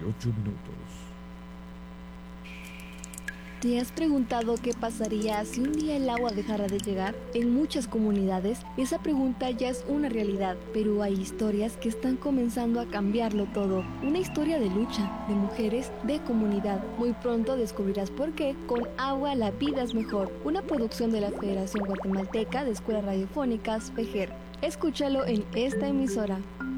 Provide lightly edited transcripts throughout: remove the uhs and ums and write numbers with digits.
18 minutos. ¿Te has preguntado qué pasaría si un día el agua dejara de llegar? En muchas comunidades, esa pregunta ya es una realidad, pero hay historias que están comenzando a cambiarlo todo. Una historia de lucha, de mujeres, de comunidad. Muy pronto descubrirás por qué con agua la vida es mejor. Una producción de la Federación Guatemalteca de Escuelas Radiofónicas, FEGER. Escúchalo en esta emisora.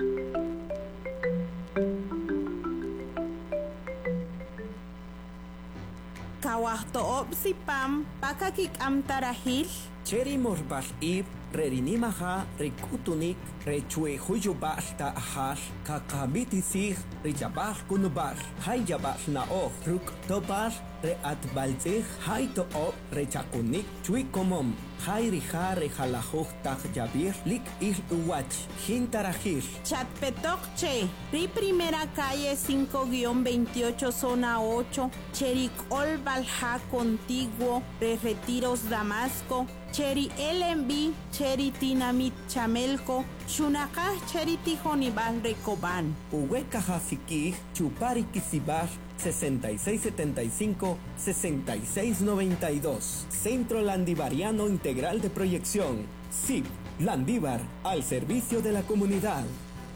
Kawahto si pam pakakik amtarahil. Cheri morbal ib, rerinimaha, rekutunik, rechue huyubal ta ahal, kakamitisig, rijabal kunubal, hayabal naoh, ruk tobal, reatbalzig, hay toop, rechakunik, chui komom, hay rija rejalajuj tak yabir, lik il uwach, jintarajir. Chatpetokche, ri primera calle 5-28 zona 8, Cherik Olbalja contiguo, re Retiros Damasco, Cheri LMB, Cheri Tinamit Chamelco, Shunaka Cheri Tijonibal Recoban. Uweka Hasiki, Chupari Kisibar, 6675-6692. Centro Landivariano Integral de Proyección. SIP, Landívar, al servicio de la comunidad.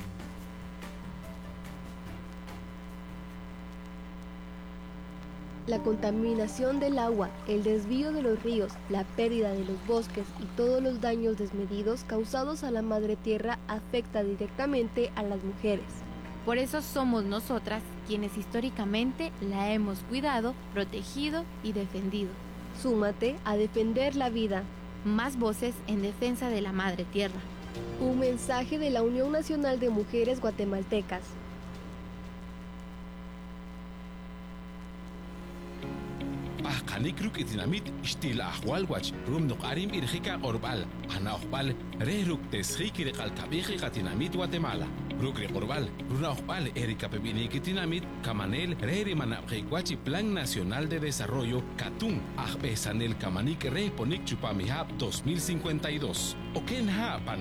La contaminación del agua, el desvío de los ríos, la pérdida de los bosques y todos los daños desmedidos causados a la madre tierra afecta directamente a las mujeres. Por eso somos nosotras quienes históricamente la hemos cuidado, protegido y defendido. Súmate a defender la vida. Más voces en defensa de la madre tierra. Un mensaje de la Unión Nacional de Mujeres Guatemaltecas. Kanikruk itinamit istil ahwalwach rum nuqarim irjika orbal ana oqbal rehruk teshikir qaltabiji katinamit Guatemala ruk orbal runa oqbal erika pebini kitinamit kamanel rehri manabjikwachi Plan Nacional de Desarrollo Katun ajbesanel kamanik reponik chupamihab 2052 okenha pan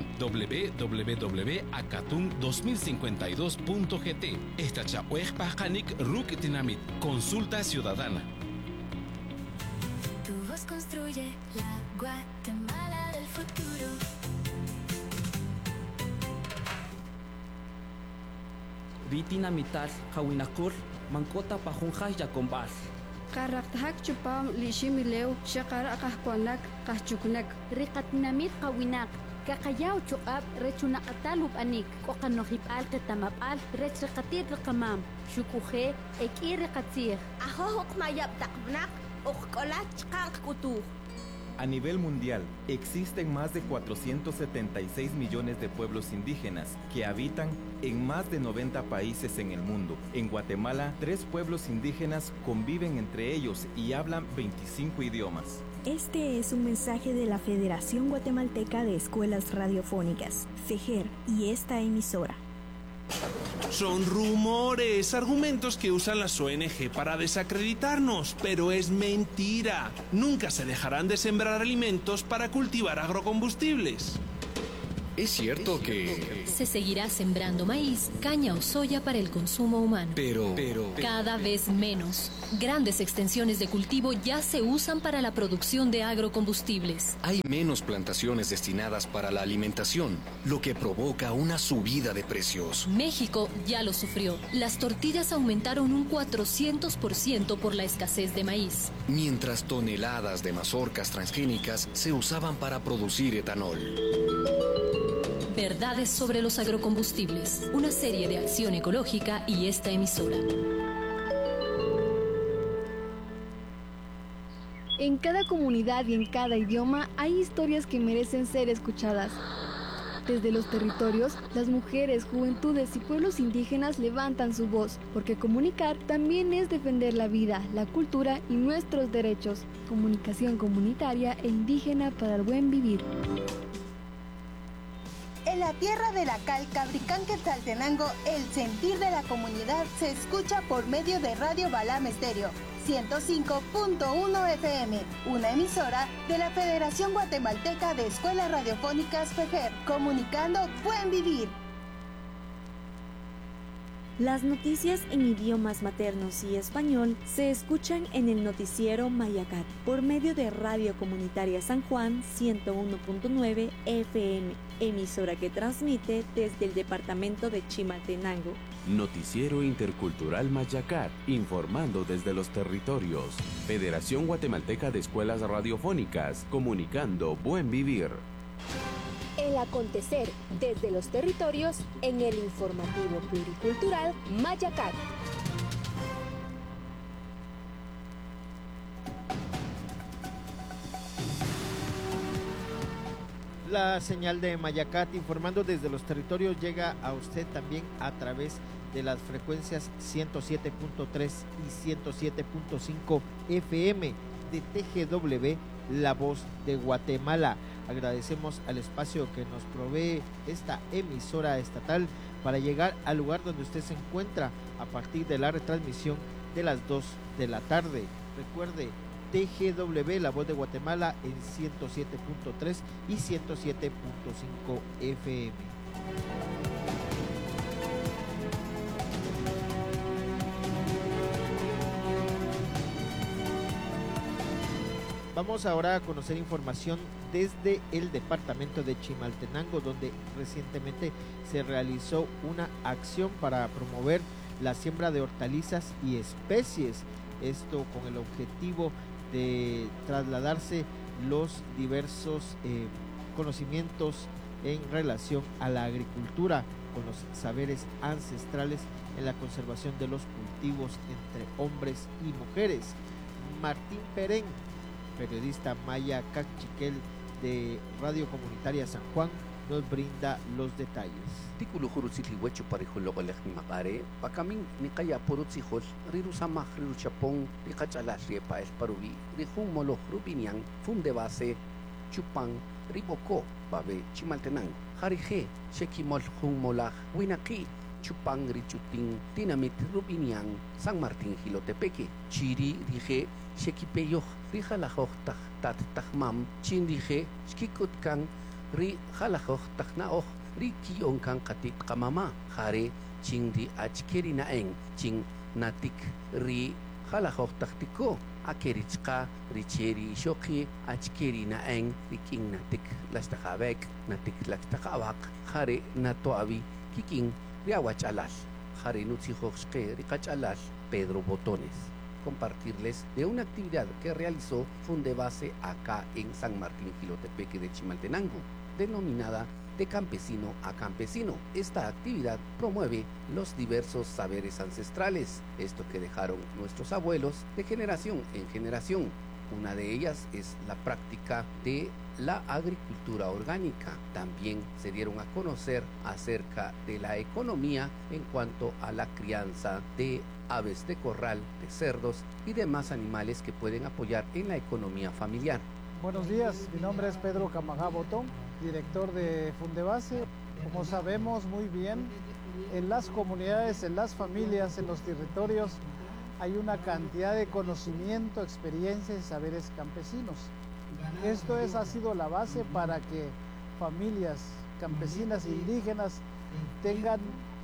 www.akatun2052.gt esta chapuej pajanik ruk itinamit consulta ciudadana. Tu voz construye la Guatemala del futuro. Vitina mital, Hawinakur, Mankota Pajunjas Yacombas. Karaktak chupam lishimileu, Shakara Kahkonak, Kahchuknek. Rikatinamit Kawinak, Kakayao Chukab, Rechunakatalub Anik, Kokanohip Alketamap Al, Rechakatit Rakamam, Shukuje, Ekir Katsir. Ahok Mayab Taknak. A nivel mundial, existen más de 476 millones de pueblos indígenas que habitan en más de 90 países en el mundo. En Guatemala, 3 pueblos indígenas conviven entre ellos y hablan 25 idiomas. Este es un mensaje de la Federación Guatemalteca de Escuelas Radiofónicas, FEGER, y esta emisora. Son rumores, argumentos que usan las ONG para desacreditarnos, pero es mentira. Nunca se dejarán de sembrar alimentos para cultivar agrocombustibles. Es cierto que se seguirá sembrando maíz, caña o soya para el consumo humano. Pero cada vez menos. Grandes extensiones de cultivo ya se usan para la producción de agrocombustibles. Hay menos plantaciones destinadas para la alimentación, lo que provoca una subida de precios. México ya lo sufrió. Las tortillas aumentaron un 400% por la escasez de maíz. Mientras toneladas de mazorcas transgénicas se usaban para producir etanol. Verdades sobre los agrocombustibles, una serie de acción ecológica y esta emisora. En cada comunidad y en cada idioma hay historias que merecen ser escuchadas. Desde los territorios, las mujeres, juventudes y pueblos indígenas levantan su voz, porque comunicar también es defender la vida, la cultura y nuestros derechos. Comunicación comunitaria e indígena para el buen vivir. En la tierra de la cal, Cabricán Quetzaltenango, el sentir de la comunidad se escucha por medio de Radio Balam Estéreo, 105.1 FM, una emisora de la Federación Guatemalteca de Escuelas Radiofónicas FEGER, comunicando buen vivir. Las noticias en idiomas maternos y español se escuchan en el noticiero Mayacat por medio de Radio Comunitaria San Juan 101.9 FM, emisora que transmite desde el departamento de Chimaltenango. Noticiero Intercultural Mayacat, informando desde los territorios. Federación Guatemalteca de Escuelas Radiofónicas, comunicando buen vivir. El acontecer desde los territorios en el informativo pluricultural Mayacat. La señal de Mayacat informando desde los territorios llega a usted también a través de las frecuencias 107.3 y 107.5 FM de TGW, La Voz de Guatemala. Agradecemos al espacio que nos provee esta emisora estatal para llegar al lugar donde usted se encuentra a partir de la retransmisión de las 2 de la tarde. Recuerde, TGW, La Voz de Guatemala en 107.3 y 107.5 FM. Vamos ahora a conocer información desde el departamento de Chimaltenango, donde recientemente se realizó una acción para promover la siembra de hortalizas y especies. Esto con el objetivo de trasladarse los diversos conocimientos en relación a la agricultura, con los saberes ancestrales en la conservación de los cultivos entre hombres y mujeres. Martín Perén, periodista maya Cachiquel de Radio Comunitaria San Juan, nos brinda los detalles. Tikulu hurutsil huecho parijolo golej ni mapare, pakamin ni kaya purutzijol, rirusamaj riruchapong, rikachalash riepa esparubi, rijun molo rubinian, fum de base, chupan, riboko, babe Chimaltenango, jarije, shekimol jun molaj, winaki, chupang richutin, dinamit rubinian, San Martín Jilotepeque, chiri rije, shekipeyoh, rijalajoj tat tajmam, chin rije, shkikutkan, ri jalajoj tajnaoj, ri kionkan katit kamama, jare, chin ri achkeri naeng, chin natik ri jalajoj tajtiko, akerichka, richeri shoki, achkeri naeng, ri king natik lastajabek, natik lastajabak, jare natoavi, kiking, riawachalal, jare nutzijojske, rikachalal, Pedro Botones. Compartirles de una actividad que realizó Fundebase acá en San Martín Jilotepeque de Chimaltenango, denominada De Campesino a Campesino. Esta actividad promueve los diversos saberes ancestrales, esto que dejaron nuestros abuelos de generación en generación. Una de ellas es la práctica de la agricultura orgánica. También se dieron a conocer acerca de la economía en cuanto a la crianza de aves de corral, de cerdos y demás animales que pueden apoyar en la economía familiar. Buenos días, mi nombre es Pedro Camajá Botón, director de Fundebase. Como sabemos muy bien, en las comunidades, en las familias, en los territorios, hay una cantidad de conocimiento, experiencias y saberes campesinos. Esto ha sido la base para que familias campesinas e indígenas tengan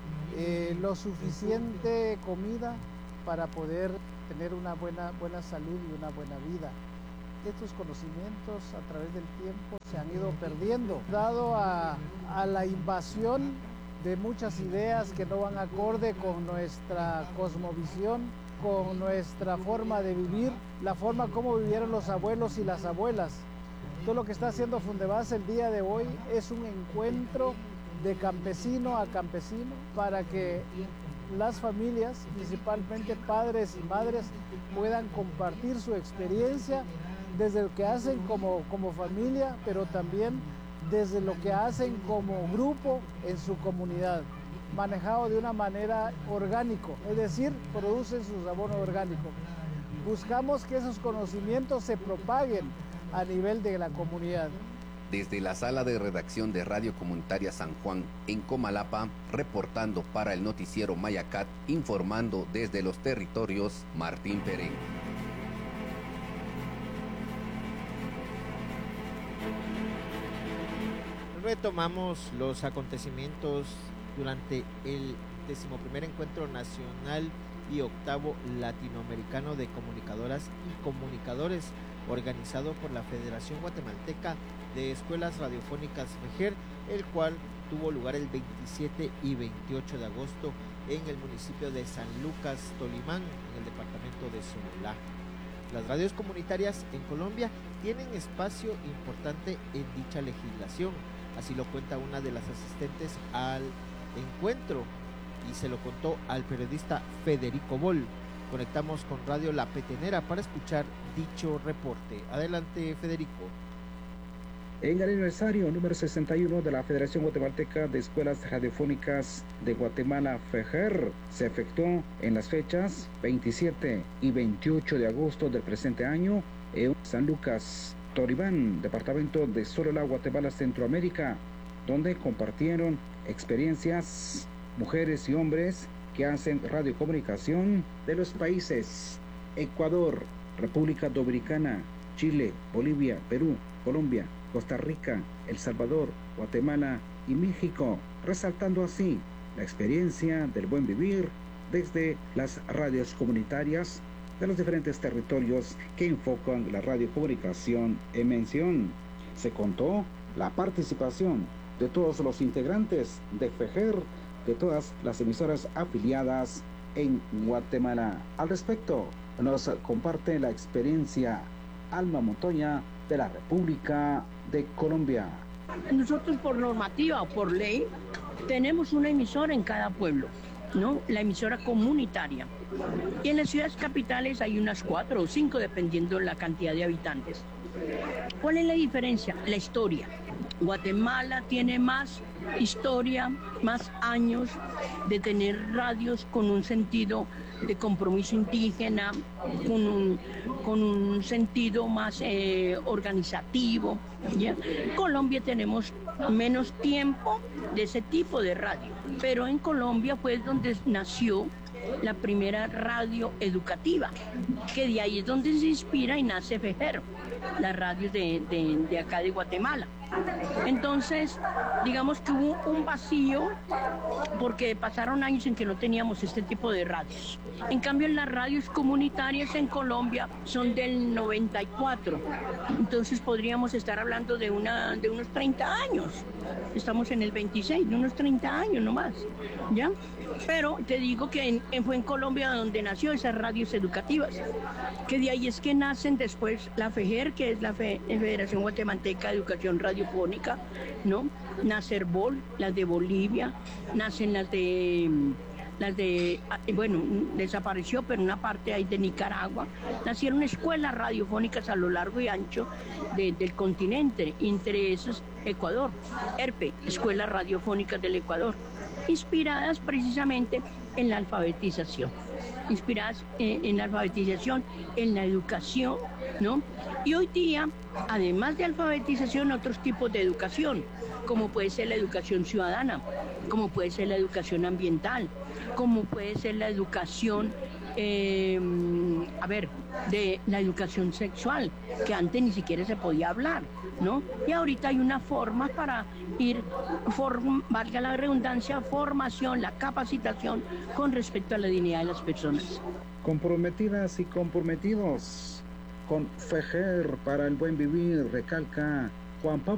lo suficiente comida para poder tener una buena salud y una buena vida. Estos conocimientos a través del tiempo se han ido perdiendo, dado a la invasión de muchas ideas que no van acorde con nuestra cosmovisión, con nuestra forma de vivir, la forma como vivieron los abuelos y las abuelas. Todo lo que está haciendo Fundebase el día de hoy es un encuentro de campesino a campesino para que las familias, principalmente padres y madres, puedan compartir su experiencia desde lo que hacen como familia, pero también desde lo que hacen como grupo en su comunidad, manejado de una manera orgánico, es decir, producen sus abonos orgánicos. Buscamos que esos conocimientos se propaguen a nivel de la comunidad. Desde la sala de redacción de Radio Comunitaria San Juan, en Comalapa, reportando para el noticiero Mayacat, informando desde los territorios, Martín Perén. Retomamos los acontecimientos durante el 11º Encuentro Nacional y 8º Latinoamericano de Comunicadoras y Comunicadores, organizado por la Federación Guatemalteca de Escuelas Radiofónicas FEJER, el cual tuvo lugar el 27 y 28 de agosto en el municipio de San Lucas, Tolimán, en el departamento de Sololá. Las radios comunitarias en Colombia tienen espacio importante en dicha legislación, así lo cuenta una de las asistentes al encuentro y se lo contó al periodista Federico Boll. Conectamos con Radio La Petenera para escuchar dicho reporte. Adelante, Federico. En el aniversario número 61 de la Federación Guatemalteca de Escuelas Radiofónicas de Guatemala, FEJER, se efectuó en las fechas 27 y 28 de agosto del presente año en San Lucas, Tolimán, departamento de Sololá, Guatemala, Centroamérica, donde compartieron experiencias mujeres y hombres que hacen radiocomunicación de los países Ecuador, República Dominicana, Chile, Bolivia, Perú, Colombia, Costa Rica, El Salvador, Guatemala y México, resaltando así la experiencia del buen vivir desde las radios comunitarias de los diferentes territorios que enfocan la radiocomunicación en mención. Se contó la participación de todos los integrantes de FEJER, de todas las emisoras afiliadas en Guatemala. Al respecto, nos comparte la experiencia Alma Montoya de la República de Colombia. Nosotros por normativa o por ley tenemos una emisora en cada pueblo, ¿no? La emisora comunitaria. Y en las ciudades capitales hay unas 4 o 5 dependiendo de la cantidad de habitantes. ¿Cuál es la diferencia? La historia. Guatemala tiene más historia, más años de tener radios con un sentido de compromiso indígena, con un sentido más organizativo, ¿ya? En Colombia tenemos menos tiempo de ese tipo de radio, pero en Colombia fue donde nació la primera radio educativa, que de ahí es donde se inspira y nace FEJER, la radio de acá de Guatemala. Entonces, digamos que hubo un vacío porque pasaron años en que no teníamos este tipo de radios. En cambio, las radios comunitarias en Colombia son del 94. Entonces podríamos estar hablando de unos 30 años. Estamos en el 26, de unos 30 años nomás, ¿ya? Pero te digo que fue en Colombia donde nació esas radios educativas, que de ahí es que nacen después la FEJER, que es la Federación Guatemalteca de Educación Radiofónica, ¿no? Nace ERBOL, las de Bolivia, nacen las de, bueno, desapareció, pero una parte ahí de Nicaragua. Nacieron escuelas radiofónicas a lo largo y ancho del continente, entre esos Ecuador, ERPE, Escuelas Radiofónicas del Ecuador, inspiradas precisamente en la alfabetización, en la educación, ¿no? Y hoy día, además de alfabetización, otros tipos de educación, como puede ser la educación ciudadana, como puede ser la educación ambiental, como puede ser la educación, de la educación sexual, que antes ni siquiera se podía hablar, ¿no? Y ahorita hay una forma para valga la redundancia, formación, la capacitación con respecto a la dignidad de las personas. Comprometidas y comprometidos con FEJER para el buen vivir, recalca Juan Pablo